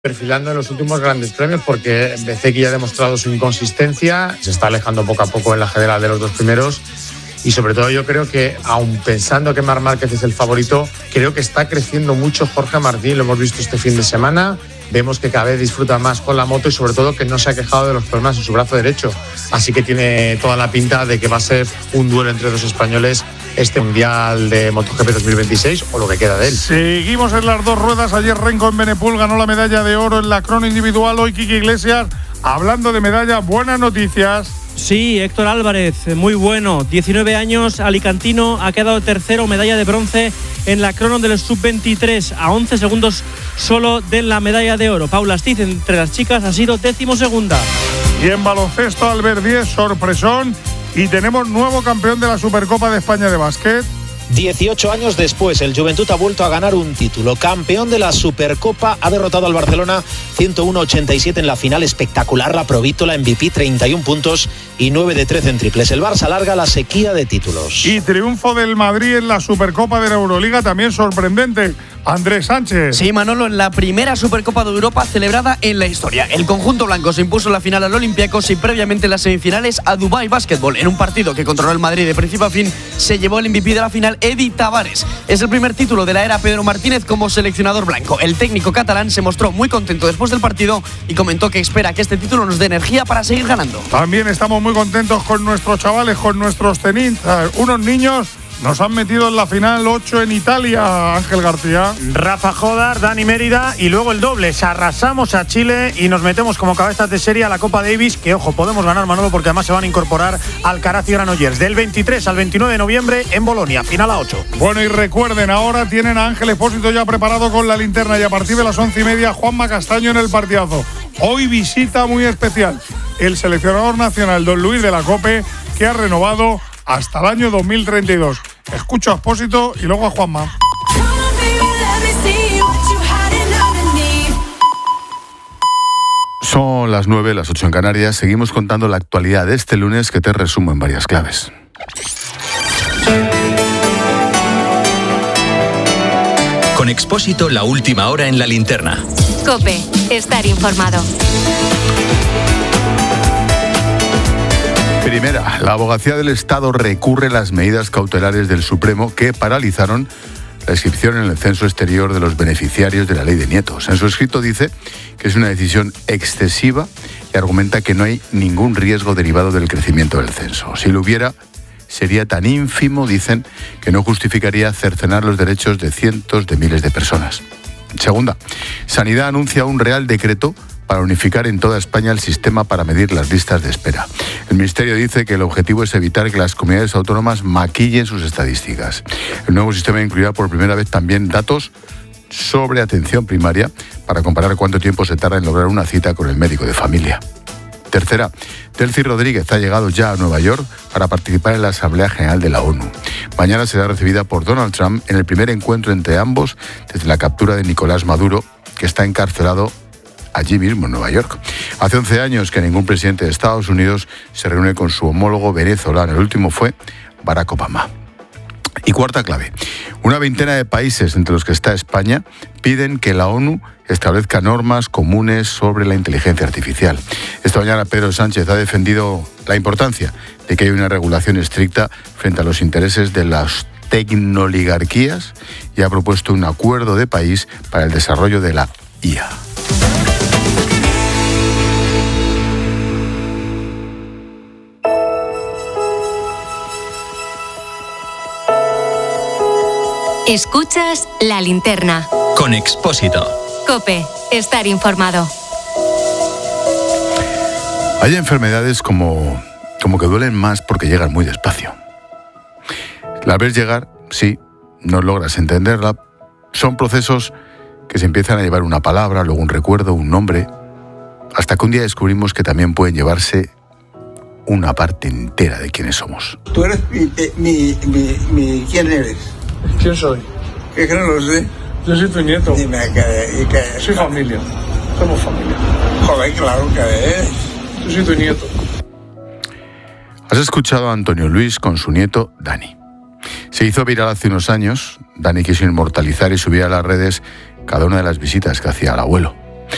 perfilando en los últimos grandes premios porque Bezzecchi ya ha demostrado su inconsistencia, se está alejando poco a poco en la general de los dos primeros y sobre todo yo creo que, aun pensando que Marc Márquez es el favorito, creo que está creciendo mucho Jorge Martín, lo hemos visto este fin de semana, vemos que cada vez disfruta más con la moto y sobre todo que no se ha quejado de los problemas en su brazo derecho, así que tiene toda la pinta de que va a ser un duelo entre dos españoles este Mundial de MotoGP 2026 o lo que queda de él. Seguimos en las dos ruedas. Ayer Renko en Benepul ganó la medalla de oro en la crono individual. Hoy Kiki Iglesias, hablando de medalla, buenas noticias. Sí, Héctor Álvarez, muy bueno, 19 años, alicantino, ha quedado tercero, medalla de bronce en la crono del sub-23, a 11 segundos solo de la medalla de oro. Paula Astiz, entre las chicas, ha sido 12ª. Y en baloncesto, Albert Díez, sorpresón, y tenemos nuevo campeón de la Supercopa de España de básquet. 18 años después, el Juventud ha vuelto a ganar un título. Campeón de la Supercopa, ha derrotado al Barcelona 101-87 en la final. Espectacular la Provítola, MVP, 31 puntos y 9 de 13 en triples. El Barça alarga la sequía de títulos. Y triunfo del Madrid en la Supercopa de la Euroliga, también sorprendente. Andrés Sánchez. Sí, Manolo, en la primera Supercopa de Europa celebrada en la historia. El conjunto blanco se impuso en la final al Olympiacos y previamente en las semifinales a Dubái Basketball. En un partido que controló el Madrid de principio a fin, se llevó el MVP de la final, Edi Tavares. Es el primer título de la era Pedro Martínez como seleccionador blanco. El técnico catalán se mostró muy contento después del partido y comentó que espera que este título nos dé energía para seguir ganando. También estamos muy contentos con nuestros chavales, con nuestros tenistas, unos niños. Nos han metido en la final 8 en Italia, Ángel García. Rafa Jodar, Dani Mérida y luego el doble. Arrasamos a Chile y nos metemos como cabezas de serie a la Copa Davis, que ojo, podemos ganar, Manolo, porque además se van a incorporar Alcaraz y Granollers del 23 al 29 de noviembre en Bolonia, final a 8. Bueno, y recuerden, ahora tienen a Ángel Expósito ya preparado con la linterna y a partir de las 11:30 Juanma Castaño en el partidazo. Hoy visita muy especial el seleccionador nacional, don Luis de la Cope, que ha renovado hasta el año 2032. Escucho a Expósito y luego a Juanma. Son las 9, las 8 en Canarias. Seguimos contando la actualidad de este lunes, que te resumo en varias claves. Con Expósito, la última hora en la linterna. COPE, estar informado. Primera, la Abogacía del Estado recurre las medidas cautelares del Supremo que paralizaron la inscripción en el censo exterior de los beneficiarios de la ley de nietos. En su escrito dice que es una decisión excesiva y argumenta que no hay ningún riesgo derivado del crecimiento del censo. Si lo hubiera, sería tan ínfimo, dicen, que no justificaría cercenar los derechos de cientos de miles de personas. Segunda, Sanidad anuncia un Real Decreto para unificar en toda España el sistema para medir las listas de espera. El Ministerio dice que el objetivo es evitar que las comunidades autónomas maquillen sus estadísticas. El nuevo sistema incluirá por primera vez también datos sobre atención primaria para comparar cuánto tiempo se tarda en lograr una cita con el médico de familia. Tercera, Delcy Rodríguez ha llegado ya a Nueva York para participar en la Asamblea General de la ONU. Mañana será recibida por Donald Trump en el primer encuentro entre ambos desde la captura de Nicolás Maduro, que está encarcelado allí mismo en Nueva York. Hace 11 años que ningún presidente de Estados Unidos se reúne con su homólogo venezolano. El último fue Barack Obama. Y cuarta clave, una veintena de países, entre los que está España, piden que la ONU establezca normas comunes sobre la inteligencia artificial. Esta mañana Pedro Sánchez ha defendido la importancia de que haya una regulación estricta frente a los intereses de las tecnoligarquías y ha propuesto un acuerdo de país para el desarrollo de la IA. Escuchas la linterna. Con Expósito. COPE, estar informado. Hay enfermedades como que duelen más porque llegan muy despacio. La ves llegar, sí, no logras entenderla. Son procesos que se empiezan a llevar una palabra, luego un recuerdo, un nombre, hasta que un día descubrimos que también pueden llevarse una parte entera de quiénes somos. Tú eres ¿quién eres? ¿Quién soy? ¿Qué que no lo sé? Yo soy tu nieto. Dime que Soy familia. Somos familia. Joder, claro que es. Yo soy tu nieto. Has escuchado a Antonio Luis con su nieto Dani. Se hizo viral hace unos años. Dani quiso inmortalizar y subir a las redes cada una de las visitas que hacía al abuelo.